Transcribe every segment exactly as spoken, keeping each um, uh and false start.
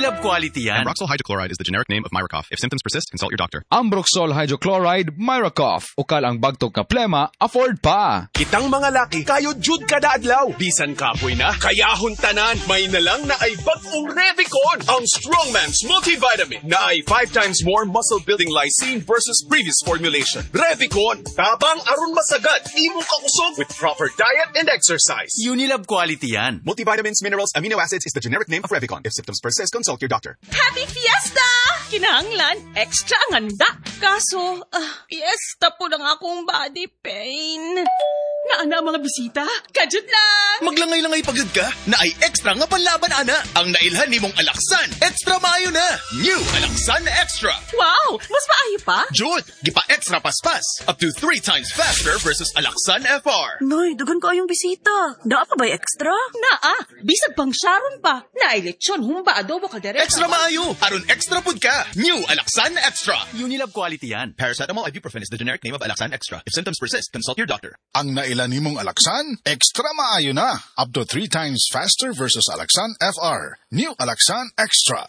Unilab quality yan. Ambroxol hydrochloride is the generic name of Myracough. If symptoms persist, consult your doctor. Ambroxol hydrochloride, Myracough. Ukal ang bagtog ka plema, afford pa. Kitang mga laki, kayo jud kada adlaw. Bisan kapoy na, kayahon tanan. May nalang na ay bagong Revicon, ang Strongman's multivitamin na ay five times more muscle-building lysine versus previous formulation. Revicon, tabang aron masagad, imo kakusog with proper diet and exercise. Unilab quality yan. Multivitamins, minerals, amino acids is the generic name of Revicon. If symptoms persist, consult your doctor. Happy Fiesta! Kinahanglan, extra ang handa. Kaso, uh, fiesta po lang akong body pain. Naana mga bisita? Kajud lang! Maglangay-langay pagod ka na ay extra nga panlaban, ana. Ang nailhan ni mong Alaksan, extra maayo na. New Alaksan Extra. Wow! Mas maayo pa? Jud, gipa-extra paspas. Up to three times faster versus Alaksan F R. Noy, dagan ko yung bisita. Daa pa ba extra? Naa, bisag pang Sharon pa. Naay lechon, humba, adobo, kaldereta. Extra maayo. Aron extra pud ka. New Alaksan Extra. Unilab quality yan. Paracetamol ibuprofen is the generic name of Alaksan Extra. If symptoms persist, consult your doctor. Ang nailan nimong Alaksan, extra maayo na. Up to three times faster versus Alaksan F R. New Alaksan Extra.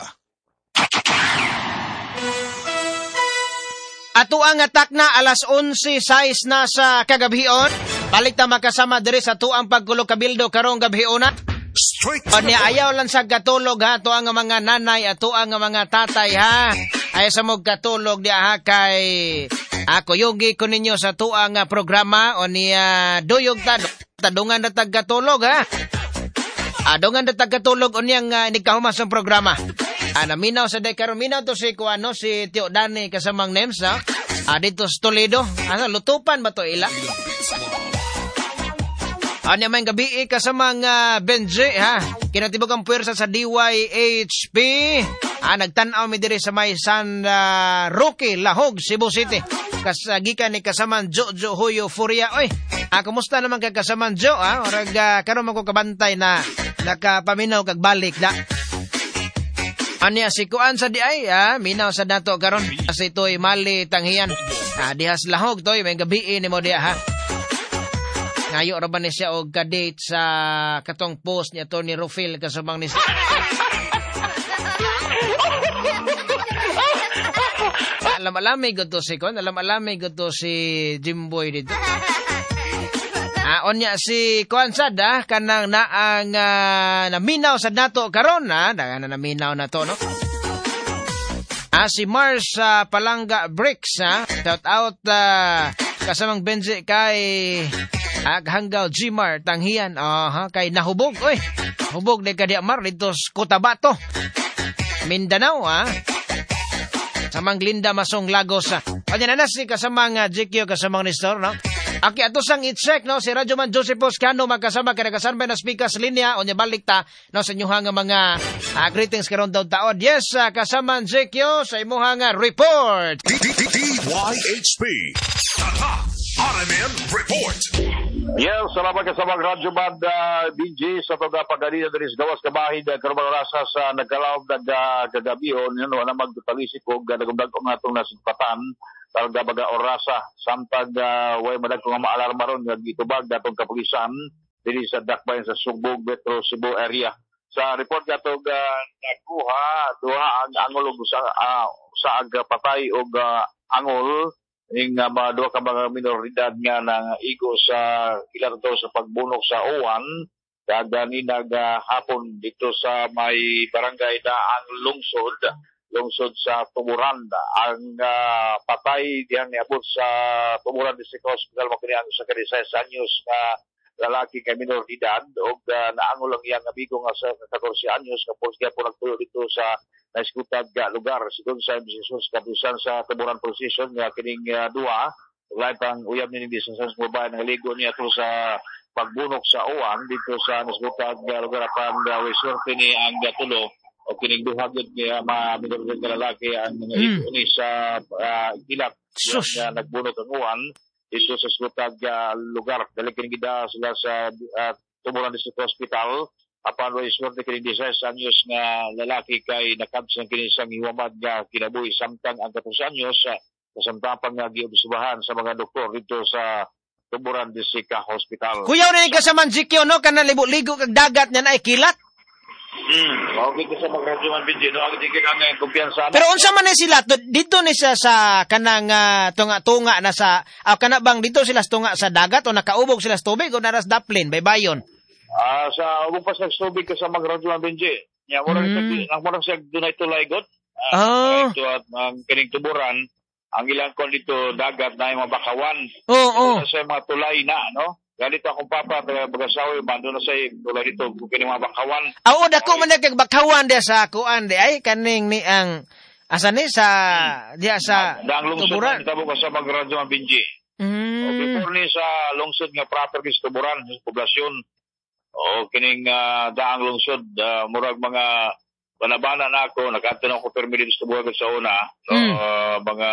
Ato ang atak na alas onse sais na sa kagabhion. Balik ta makasama diri sa tuang pagkulo kabildo karong gabhion na. O niya ayaw lang sa katulog ha, to ang mga nanay at to ang mga tatay ha. Ay sa mong katulog niya ha kay ako yugi ko ninyo sa tuang programa o niya duyog ta. Tadungan na tagkatulog ha. Adungan na tagkatulog o niyang uh, nikahumas ang programa. Ah, naminaw sa dekaro, minaw to si Kuano, si Tio Dani kasamang names ha. Ah, dito sa Toledo. Ano, lutupan ba to ila? Ano may gabi kasamang uh, Benji ha. Kinatibog ang puwersa sa D Y H P. Ah, nagtanaw mi diri sa may San uh, Roque, Lahog, Cebu City. Kasagikan ni kasamang Jojo Huyo Furia. Oy, ah, kumusta naman kay kasamang Jo ha? Orag uh, karon man ko kabantay na nakapaminaw kag balik da. Anya si Kuan sa di ay, ah, minaw sa dato karon. Kasi ito'y mali tanghiyan. Ah, dihas Lahog to'y may gabi ni mo diya ha. Ngayo ra ba ni siya og ka-date sa katong post niya to ni Rufil kasubang ni siya. Alam-alamay gud to si Kuan, alam-alamay gud to si Jimboy dito. Ah, onya si Kuan sad ah, kanang naang uh, naminaw sa nato karon ha, daga na naminaw na to no. Ah, si Mars uh, Palanga Bricks ha, shout out uh, kasamang Benji kay ah, hanggaw Gmar tanghiyan ah, ha, kay nahubog oy. Hubog de kadi Mar dito sa Cotabato, Mindanao ha. Samang Glinda Masong Lagos ha. Onya na si kasamang uh, G Q kasamang Nestor no. Aki ato sang i-check no si Radyo Man Joseph Oscano magkasama kay nagasanbay na speakers linya o nya balik ta no sa inyong mga uh, greetings karon daw taon. Yes, uh, kasama J Q sa imuhang report. D Y H P R M N Report. Yes, salamat ka sa mga Radyo Man uh, D J sa mga pagalina dari sa gawas kabahin uh, karong mga rasa sa nagkalaom nagkagabihon yun wala magtutalisik o ganagamdag ko nga itong nasipatan targa baga orasa samtag uh, way madag ko nga maalarma ron nga gitubag datong kapulisan dili sa dakbayan sa Sugbog Metro Cebu area. Sa report gatog uh, nakuha duha ang angol og sa uh, sa ag patay og uh, angol ning uh, mga duha ka mga minoridad nga nang igo sa ilan to sa pagbunok sa uwan kada ni nag uh, hapon dito sa may barangay na ang lungsod lungsod sa Tumuran. Ang uh, patay diyan niabot sa Tumuran District Hospital makinian sa kadisayas anyos na lalaki kay minor edad og uh, naangol ang iyang amigo nga sa fourteen anyos kapos kaya po nagtuyo dito sa naiskutad nga lugar sigon sa Jesus kapisan sa Tumuran Position nga kining uh, duwa ulay pang uyab ni di sa mobile nga ligo niya to sa pagbunok sa uwan dito sa naiskutad nga lugar apan uh, wisyorte ni ang tulo o kining duha gud nga mga minor nga lalaki ang mga mm. ini sa uh, ilat nga nagbunok ang uwan dito sa skutad nga lugar dali kining gida sila sa uh, Tumuran District Hospital apan wa iswerte kining eighteen anyos nga lalaki kay nakabsan kini sang hiwamad nga kinabuhi samtang ang fourteen anyos uh, kasamtapang nga giobserbahan sa mga doktor dito sa Tumuran District Hospital. Kuyaw na ni kasaman G Q no kana libo-ligo kag dagat nya na ay kilat. Hmm, okay ka sa mag-radyo man, Benji. No, agad ikin ang uh, kumpiyansa. Pero unsa man ni sila dito ni siya sa kanang uh, tunga-tunga na sa uh, kana bang dito sila sa tunga sa dagat o nakaubog sila sa tubig o naras daplin baybayon? Ah, uh, sa ubog pa sa tubig ka sa mag-radyo man, Benji. Ya, mura mm. ang mura sa dunay tulay god. Ah, ito at ang kining tuburan, ang ilang kon dito dagat na yung mga bakawan. Oo, oh, sa mga tulay na, no? Ganito akong papa, bagasawi, bando na sa tulay dito, kining mga bakawan. Oo, dako man kag bakawan dia sa kuan di ay kaning ni ang asa ni sa hmm. dia sa Daang lungsod tuburan. Tabo ka sa magradyo ang Benji. Mm. O before ni sa lungsod nga proper kis tuburan, sa poblasyon. O kining uh, daang lungsod, uh, murag mga banabana na ako, nakatanong ko permit sa buhay sa una, no? Mm. Uh, mga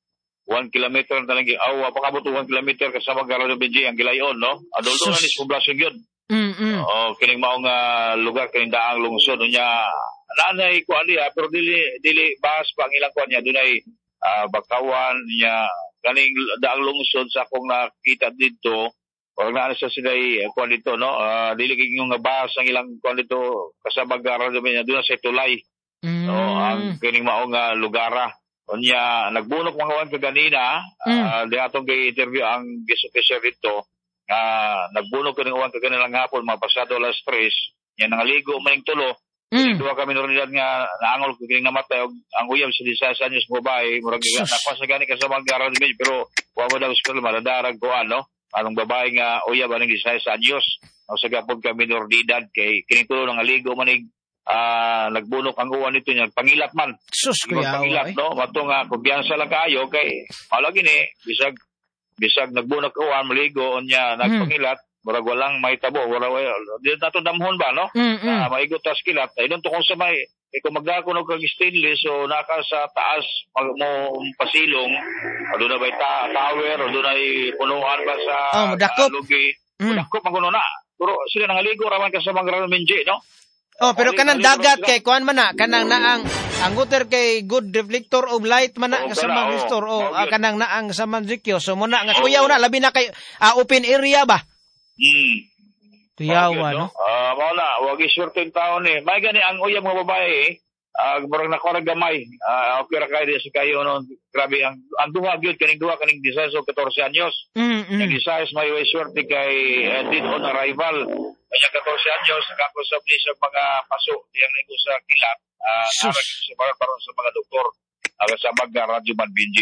one kilometer na lang, aw, oh, apakabot one kilometer kasama garo ng Benji, ang gilayon, no? Adol doon na ni poblasyon yun. Mm-mm. O kining maong uh, lugar, kining daang lungsod, niya, nanay ko ali, ha, pero dili, dili, bahas pa ang ilang kuha niya, doon ay uh, bakawan niya, kaning daang lungsod sa akong nakita dito, o na sa sila kuha dito, no? Uh, dili kayong nga bahas ang ilang kuha dito kasama garo niya, doon sa tulay. Mm. No, ang kining maong uh, lugara. O niya, nagbunok mga wan ka ganina, mm. uh, di atong kay-interview ang guest officer dito, uh, nagbunok ka ng uwan ka ganina lang hapon, mga pasado alas tres, yan, nangaligo, maning tulo, mm. Dua kami norinidad nga, naangol ko kining namatay, ang uyab sa disayas anyos mo babae, murag nga, nakwas na gani ka sa mga garan din, pero huwag mo daw school, maladarag ko, ano, anong babae nga, uyab, anong disayas anyos, o sa gapon kami norinidad, kay kining tulo, nangaligo, maning, Ah, uh, nagbunok ang uwan nito niya, pangilat man. Sus, kuya. Pangilat, no? Mato nga, kumpiyansa lang kayo, kay, wala gini, bisag, bisag nagbunok uwan, maligo, niya, nagpangilat, mm. Murag walang may tabo, wala, wala, di nato damhon ba, no? Mm, mm. Uh, maigot tas kilat, ay doon to kung sa may, eh, kung magdakunog kag stainless, so naka sa taas, mag, mo pasilong, doon na ba ta tower, doon ay punuan ba sa oh, madakop. lugi, mm. madakop, maguno na. Pero sila nangaligo, raman ka sa mga Minji, no? Oh, pero kanang dagat kay kuan man na, kanang naang ang water kay good reflector of light man na sa mga store o oh, uh, kanang naang sa manzikyo. So mo na nga kuyaw na labi na kay uh, open area ba? Hmm. Kuyaw no. Ah, uh, mao na, wag isurtin taon ni. May gani ang uyab mga babae, ah uh, murag na ko gamay. Ah, uh, okay ra kay sa kayo no. Grabe ang ang duha gyud kaning duha kaning disayas o fourteen anyos. Mm. Ang disayas may way surti kay uh, did on arrival. Kaya fourteen anyos, nakakusap ni sa mga paso, yang naigo sa kilat, uh, arak sa paron sa mga doktor, arak sa mga radyo man Benji.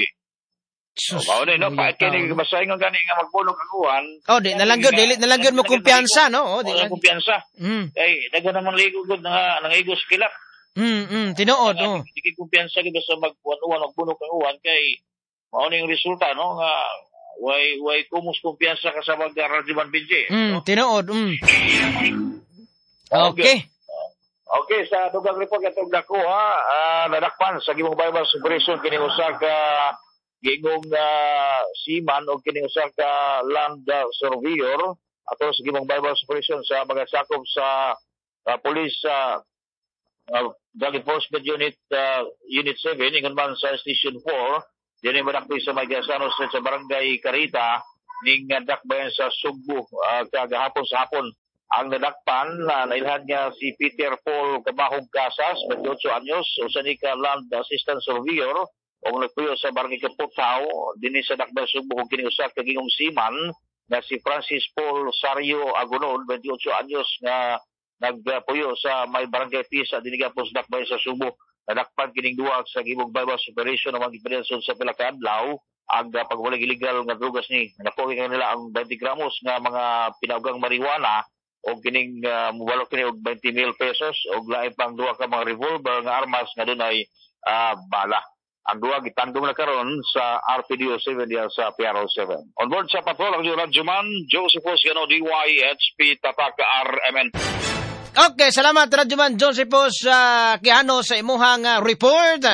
So, mao ni, no? Kahit kini basahin nga gani nga magbulog ang uwan. Oh, di, nalanggod, dili, nalanggod mo kumpiyansa, no? Oh, di lang kumpiyansa. Mm. Eh, daga naman ligo gud nga, nangigo sa kilat. Mm, mm, tinuod, oh. Di kumpiyansa gid sa magbuwan-uwan, magbulog ang uwan, kay, mao ni yung resulta, no? Nga, way way kumus kumpiyansa ka sa mga radyo man Benji. Mm, tinuod, mm. Okay. Okay, sa dugang report katong dako ha, uh, nadakpan sa gimong Bible Operation kini usa ka gingong uh, seaman o kini usa ka land uh, surveyor ato sa gimong Bible Operation sa mga sakop sa uh, police uh, uh, Drug Enforcement Unit uh, Unit seven ingon man sa Station four dinhi madakpi sa Maygasano sa barangay Carita ning dakbayan sa Sugbo uh, kagahapon sa hapon. Ang nadakpan na uh, nailhan niya si Peter Paul Cabahong Casas, twenty-eight anyos, usa ni ka land assistant surveyor o nagpuyo sa barangay Kaputaw dinhi sa dakbayan Sugbo kung kini usa ka gingong seaman na si Francis Paul Sario Agunon, twenty-eight anyos nga nagpuyo sa may barangay Pisa dinhi gapos dakbayan sa Sugbo. Nadakpan kining duwa sa gibong bypass operation ng mga gipadenson sa pila ka adlaw ang uh, pagwalig illegal nga drugas ni nakuha nila ang twenty gramos nga mga pinaugang marijuana o kining uh, mubalok kini og twenty mil pesos o lain pang duwa ka mga revolver nga armas nga dunay uh, bala. Ang duwa gitandong na karon sa R P D O seven diya sa P R O seven. On board sa patrol ang Radyoman Joseph Osgano D Y H P Tataka R M N. Okay, salamat Radyoman Joseph sa uh, Kiano sa imuhang uh, report.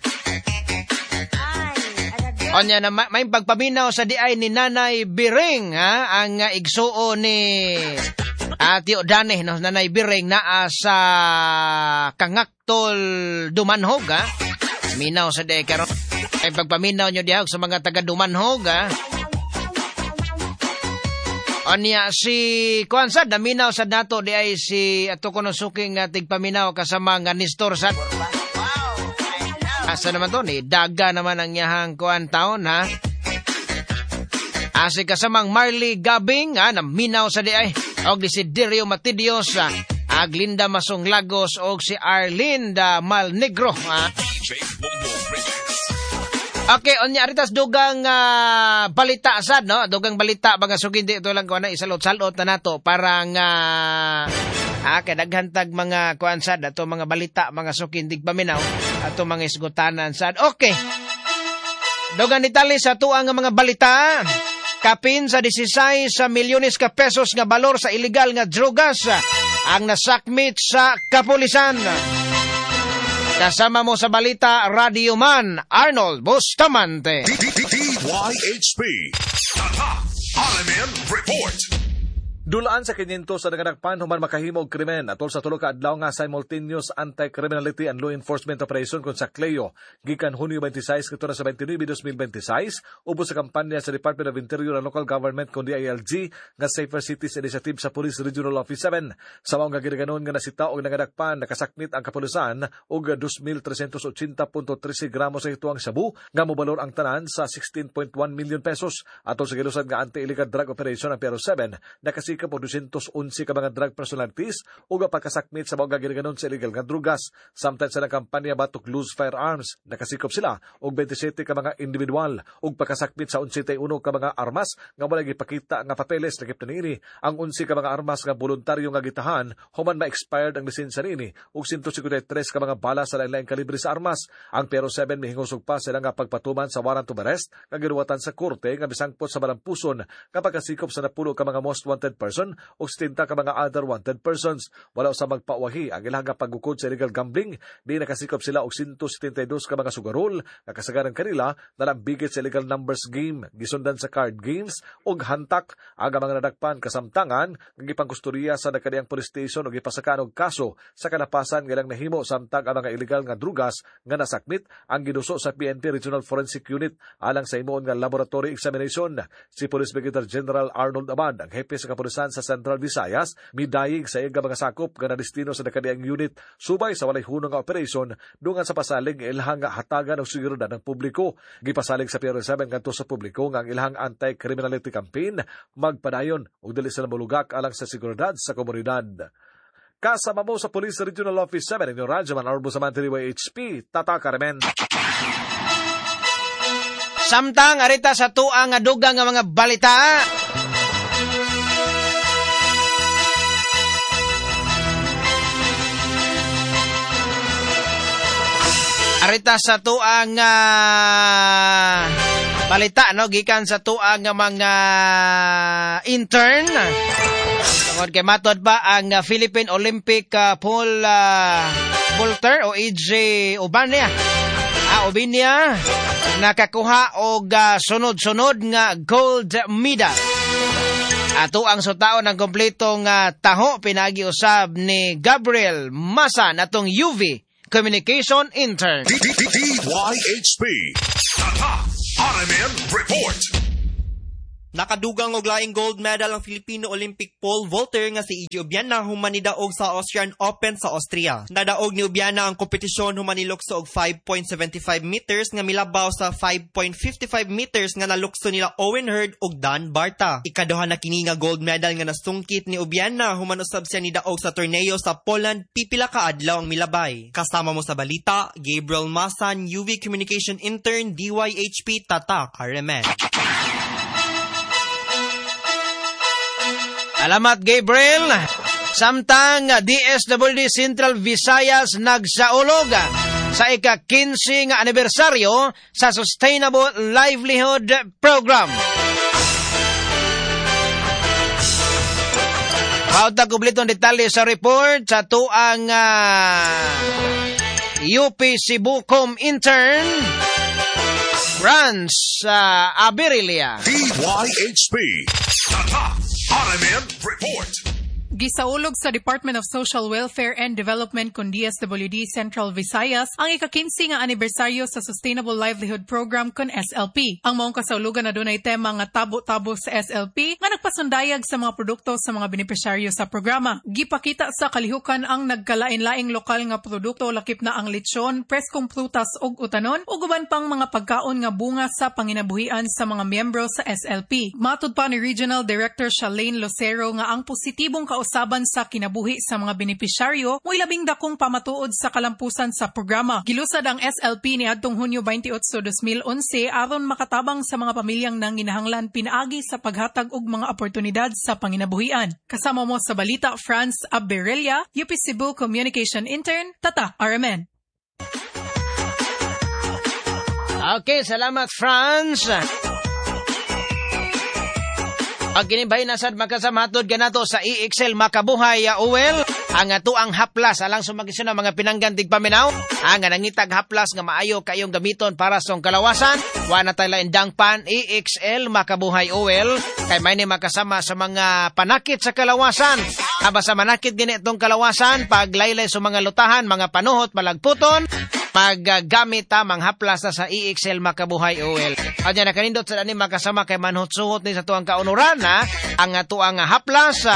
Onya na may pagpaminaw sa di ay ni Nanay Biring ha ang uh, igsuo ni Ati uh, Odane no Nanay Biring naa sa Kangaktol Dumanhog ha. Minaw sa di karon ay pagpaminaw nyo diha sa mga taga Dumanhog ha. Onya si kuan sad naminaw sad nato di ay si ato kuno suking uh, tigpaminaw kasama nga Nestor sad. Asa naman to ni daga naman ang yahang kuan taon ha. Asi kasamang Marley Gabing ha, naminaw sa di ay. Og di si Dirio Matidios ha. Aglinda Masong Lagos og si Arlinda Malnegro ha. Okay, onya aritas dugang uh, balita sad no, dugang balita mga sugindi ito lang ko na isalot-salot na nato parang uh, ah kadaghantag mga kuan sad ato mga balita mga sukindig paminaw ato mga isgutanan sad. Okay. Dugang nitali sa tuang mga balita. Kapin sa disisay sa milyones ka pesos nga balor sa illegal nga drogas ang nasakmit sa kapulisan. Kasama mo sa balita, Radio Man, Arnold Bustamante. D Y H P. Tatak R M N Report. Dulaan sa kinhinto sa naganagpan human makahimog krimen atol sa tulo ka adlaw nga simultaneous anti-criminality and law enforcement operation kon sa Cleo gikan Hunyo twenty-six kadto sa twenty-nine, twenty twenty-six ubos sa kampanya sa Department of Interior and Local Government kon D I L G nga Safer Cities Initiative sa Police Regional Office seven. Sa mao nga ginaganon nga nasita og naganagpan nakasakmit ang kapulisan og two thousand three hundred eighty point thirteen gramos sa ituang sabu nga mobalor ang tanan sa sixteen point one million pesos atol sa gilusad nga anti-illegal drug operation ang P R O seven nakasi ka po two hundred eleven ka mga drug personalities o pagkasakmit sa mga ginaganon sa illegal nga drugas. Samtang sa kampanya Batok Lose Firearms, nakasikop sila og twenty-seven ka mga individual o pagkasakmit sa eleven ka mga armas nga wala gipakita nga papeles lagip na nini. Ang eleven ka mga armas nga voluntaryo nga gitahan human ma-expired ang lisensya nini og one hundred fifty-three ka mga bala sa lain-laing kalibre sa armas. Ang P R O seven mihingusog pa sila nga pagpatuman sa warrant of arrest nga giruwatan sa korte nga bisangpot sa malampuson nga pagkasikop sa napulo ka mga most wanted person o stinta ka mga other wanted persons. Wala sa magpawahi ang ilang paggukod sa illegal gambling. Di nakasikop sila og one hundred seventy-two ka mga sugarol nga kasagaran kanila nalambigit sa illegal numbers game, gisundan sa card games og hantak. Aga mga nadakpan kasamtangan nga gipangkustorya sa nakadiyang police station og gipasakan og kaso sa kalapasan nga lang nahimo samtang ang mga illegal nga drugas nga nasakmit ang giduso sa P N P Regional Forensic Unit alang sa himuon nga laboratory examination. Si Police Brigadier General Arnold Abad ang hepe sa kapulisan sa Central Visayas midayig sa iga mga sakop nga nadestino sa nakadiyang unit subay sa walay hunong nga operasyon dungan sa pasalig nga ilhang nga hatagan og seguridad ng publiko. Gipasalig sa P R O seven ngadto sa publiko nga ang ilhang anti-criminality campaign magpadayon og dili sila molugak alang sa seguridad sa komunidad. Kasama mo sa Police Regional Office seven inyong radyo man Arbo sa D Y H P Tatak R M N. Samtang arita sa tuang nga dugang nga mga balita. Arita sa tuang uh, balita no gikan sa tuang nga mga intern. Tungod kay matod ba ang uh, Philippine Olympic uh, Paul uh, Volter o A J Ubania. Ah, Ubinia nakakuha og uh, sunod-sunod nga gold medal. Ato ang sutaon ng kompletong uh, taho pinagi usab ni Gabriel Masa natong U V Communication Intern. D Y H P Tatak R M N Report. Nakadugang og laing gold medal ang Filipino Olympic pole vaulter nga si E J Ubiana human ni daog sa Austrian Open sa Austria. Nadaog ni Ubiana ang kompetisyon human ni lukso og five point seven five meters nga milabaw sa five point five five meters nga nalukso nila Owen Hurd ug Dan Barta. Ikaduha na kini nga gold medal nga nasungkit ni Ubiana human usab siya ni daog sa torneo sa Poland pipila ka adlaw ang milabay. Kasama mo sa balita, Gabriel Masan, U V Communication Intern, D Y H P Tatak R M N. Alamat Gabriel. Samtang D S W D Central Visayas nagsaulog sa ika-fifteen nga anibersaryo sa Sustainable Livelihood Program. Pauta kumpletong detalye sa report sa tuang uh, U P Cebucom Intern Franz uh, Abirilia. D Y H P Tatak R M N Report. Gisaulog sa Department of Social Welfare and Development kun D S W D Central Visayas ang ika-kinsi nga anibersaryo sa Sustainable Livelihood Program kun S L P. Ang maong kasaulugan na dunay tema nga tabo-tabo sa S L P nga nagpasundayag sa mga produkto sa mga benepisyaryo sa programa. Gipakita sa kalihukan ang nagkalain-laing lokal nga produkto lakip na ang lechon, preskong prutas ug utanon ug uban pang mga pagkaon nga bunga sa panginabuhian sa mga miyembro sa S L P. Matud pa ni Regional Director Shalane Lucero nga ang positibong kausaban sa kinabuhi sa mga benepisyaryo mo'y labing dakong pamatuod sa kalampusan sa programa. Gilusad ang S L P ni adtong Hunyo twenty-eight, twenty eleven aron makatabang sa mga pamilyang nanginahanglan pinaagi sa paghatag og mga oportunidad sa panginabuhian. Kasama mo sa balita Franz Aberella, U P Cebu Communication Intern, Tata R M N. Okay, salamat Franz. Pag ginibay na sad magkasamatod ganato sa E X L Makabuhay uh, Uwel, ang ato ang haplas alang sumagisyon ng mga pinanggantig paminaw, ang nangitag haplas nga maayo kayong gamiton para sa kalawasan, wana tayo indang pan E X L Makabuhay Uwel, kay may ni makasama sa mga panakit sa kalawasan. Aba sa manakit gini itong kalawasan, paglaylay sa mga lutahan, mga panuhot, malagputon, maggamit ta manghaplas na sa E X L Makabuhay Oil. At yan nakanindot sa danim makasama kay manhot-suhot ni sa tuang kaunuran na ang atuang haplas.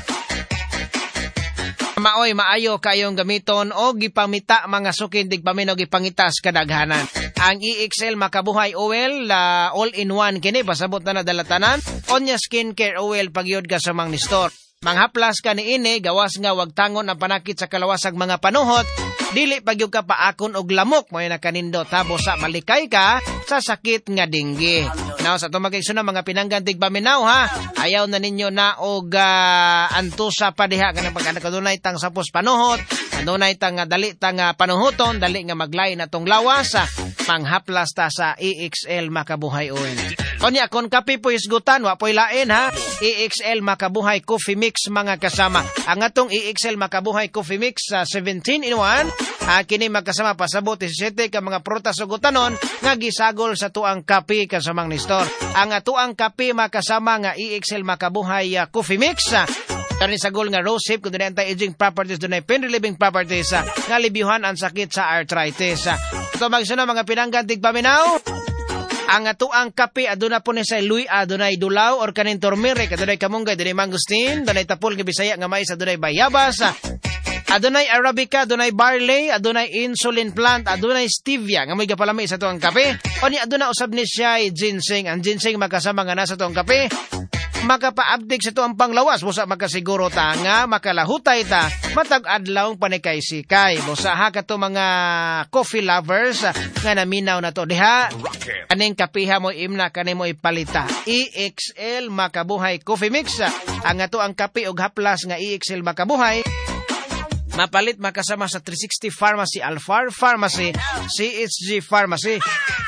Maoy maayo kayong gamiton o gipamita mga sukin dig paminaw gipangitas kadaghanan. Ang E X L Makabuhay Oil uh, all-in-one kini pasabot na nadalatanan. Onya skincare oil pagyod ka sa mang store. Manghaplas ka ni ini, gawas nga wag tangon ang panakit sa kalawasag mga panuhot, dili pagyug ka paakon og lamok mo na kanindo tabo sa malikay ka sa sakit nga dinggi. Now sa tumagayso na mga pinanggantig paminaw ha, ayaw na ninyo na og uh, antusa pa diha kanang pagkadunay tang sapos panuhot, adunay tang dali tang panuhoton, dali nga maglay na tong lawas, manghaplas ta sa E X L Makabuhay Oil. Onya kon kape po isgutan wa po'y lain ha, E X L Makabuhay Coffee Mix mga kasama. Ang atong E X L Makabuhay Coffee Mix sa uh, seventeen in one, uh, kini magkasama pasabot seventy-seven ka mga prutas ug utanon nga gisagol sa tuang kape kasamang ni store. Ang atuang kape makasama nga E X L Makabuhay uh, Coffee Mix uh, Kani sagol nga rose hip, kung doon anti-aging properties, doon ay pain relieving properties, uh, nga libyuhan ang sakit sa arthritis. Uh. Ito magsuna mga pinanggantig paminaw. Ang atuang kape, aduna po ni sa luy, adunay dulaw, or kanin turmeric, adunay kamunggay, adunay mangustin, adunay tapol nga bisaya nga mais, adunay bayabas, adunay arabica, adunay barley, adunay insulin plant, adunay stevia, nga may gapalami sa tuang kape. O ni aduna usab ni siya ginseng, ang ginseng makasama nga nasa tuang kape. Makapaabdig sa tuang panglawas, busa makasiguro ta nga, makalahutay ta, matag adlaw panikay-sikay. Busa ha ka to mga coffee lovers nga naminaw na to. Diha, aning kapiha mo imna, kanin mo ipalita. E X L Makabuhay Coffee Mix. Ang ato ang kape og haplas nga E X L Makabuhay. Mapalit makasama sa three sixty Pharmacy, Alfar Pharmacy, C H G Pharmacy.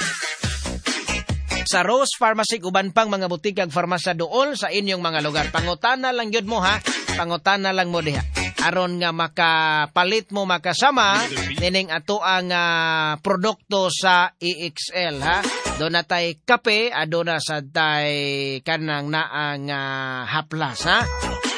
Sa Rose Pharmacy, uban pang mga butikag farmasya dool sa inyong mga lugar. Pangutana lang yun mo ha, pangutana lang mo diha. Aron nga makapalit mo makasama, nining ato ang uh, produkto sa E X L ha. Doon na tayo kape, doon na sa tayo kanang na ang uh, haplas ha.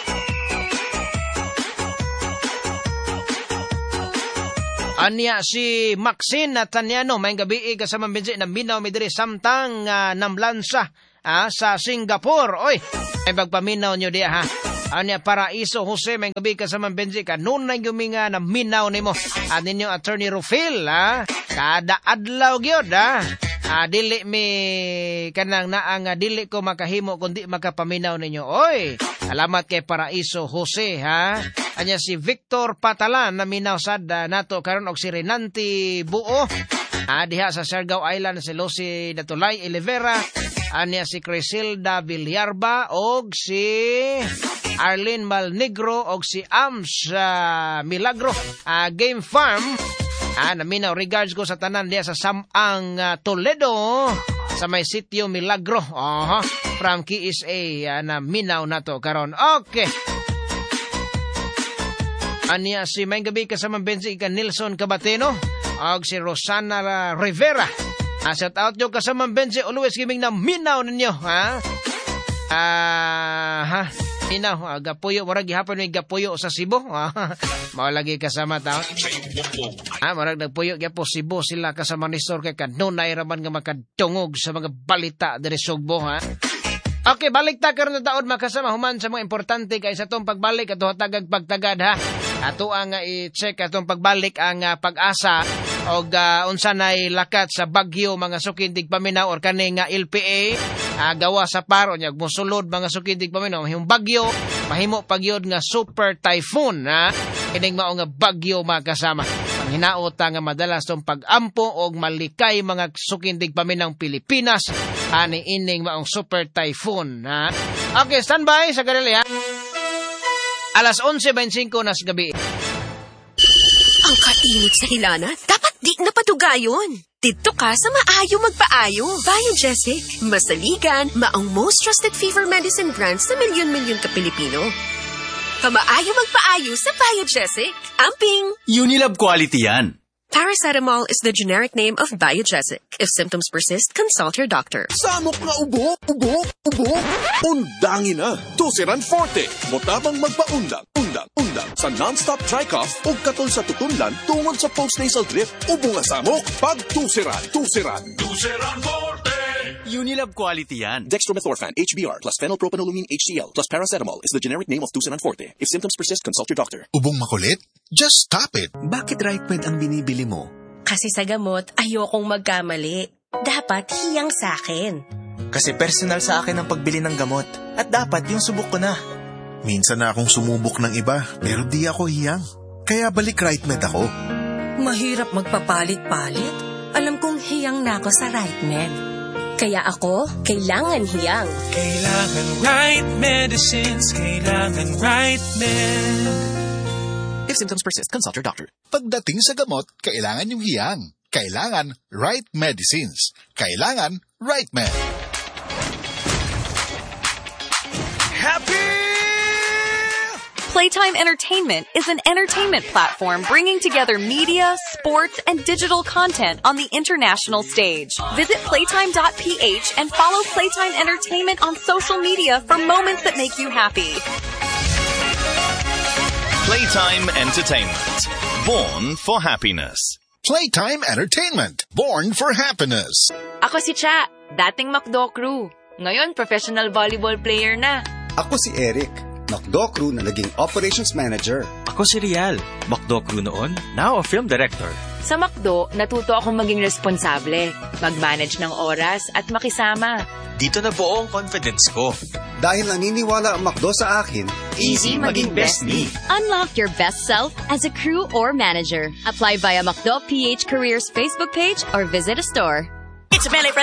Anya si Maxine Nataniano, may gabi kasama benji na minaw midiri samtang uh, namlansa uh, sa Singapore. Oy, may pagpaminaw nyo diya ha. Anya Paraiso Jose, may gabi kasama benji ka noon na guminga na minaw ni mo. At ninyo Attorney Rufil ha, kada adlaw gyud ha. Ah, dili mi kanang naang uh, dili ko makahimo kundi makapaminaw ninyo. Oy, salamat kay Paraiso Jose ha. Anya si Victor Patalan na minaw sad uh, nato karon og si Renanti Buo. Ah, diha sa Siargao Island si Lucy Datulay Olivera. Anya si Crisilda Villarba og si Arlene Malnegro og si Ams uh, Milagro uh, Game Farm. Ah, naminaw regards ko sa tanan diya sa Samang uh, Toledo sa may sitio Milagro. Aha, from K S A uh, na minaw na to karon. Okay. Anya si may gabi kasama bensi ka Nilson Cabateno og si Rosana Rivera. Ah, shout out yo kasama bensi, always giving na minaw ninyo ha. Ah, ha. Minaw, uh, gapuyo, murag gihapon may gapuyo sa Cebu. Mao lagi kasama tao. Ah, murag nagpuyo gyapo Cebu sila kasama ni Sor kay kanunay raman nga makadungog sa mga balita diri Sugbo, ha. Okay, balik ta karon taon makasama human sa mga importante kay sa tong pagbalik ato tagag pagtagad, ha. Ato ang uh, i-check atong pagbalik ang uh, pag-asa og uh, unsa nay lakat sa bagyo mga sukindig paminaw or kani nga L P A uh, gawa sa paro nya mosulod mga sukindig paminaw yung bagyo mahimo pagyod nga super typhoon, ha. Kining mao nga bagyo makasama. Hinaot nga madalas tong pag-ampo og malikay mga sukindig paminang Pilipinas ani ining maong super typhoon, ha. Okay, standby sa kadali, ha. Alas onse twenty-five na sa gabi. Ang kainit sa Ilana, dapat di napatugayon. Dito ka sa maayo magpaayo. Biogesic, masaligan, maong most trusted fever medicine brand sa milyon-milyon ka Pilipino. Pamaayo magpaayo sa Biogesic. Amping! Unilab quality yan. Paracetamol is the generic name of Biogesic. If symptoms persist, consult your doctor. Samok nga ubo, ubo, ubo. Undangin na. Tusiran Forte. Motabang magpaundang, undang, undang. Sa non-stop dry cough o katol sa tutunlan tungod sa post-nasal drip. Ubo nga samok. Pag tusiran, tusiran. Tusiran Forte. Unilab quality yan. Dextromethorphan, H B R, plus phenylpropanolamine H C l, plus paracetamol is the generic name of Tusiran Forte. If symptoms persist, consult your doctor. Ubong makulit? Just stop it. Bakit RightMed ang binibili mo? Kasi sa gamot, ayokong magkamali. Dapat hiyang sa akin. Kasi personal sa akin ang pagbili ng gamot. At dapat yung subok ko na. Minsan na akong sumubok ng iba, pero di ako hiyang. Kaya balik RightMed ako. Mahirap magpapalit-palit. Alam kong hiyang na ako sa RightMed. Kaya ako, kailangan hiyang. Kailangan right medicines, kailangan RightMed. If symptoms persist, consult your doctor. Pagdating sa gamot, kailangan yung hiyang. Kailangan right medicines. Kailangan RightMed. Happy! Playtime Entertainment is an entertainment platform bringing together media, sports, and digital content on the international stage. Visit playtime dot p h and follow Playtime Entertainment on social media for moments that make you happy. Playtime Entertainment. Born for happiness. Playtime Entertainment. Born for happiness. Ako si Cha, dating McDo crew. Ngayon, professional volleyball player na. Ako si Eric, McDo crew na naging operations manager. Ako si Rial, McDo crew noon, now a film director. Sa McDo, natuto akong maging responsable, mag-manage ng oras at makisama. Dito na buo ang confidence ko. Dahil naniniwala ang McDo sa akin, easy maging best me. Unlock your best self as a crew or manager. Apply via McDo P H Careers Facebook page or visit a store. It's a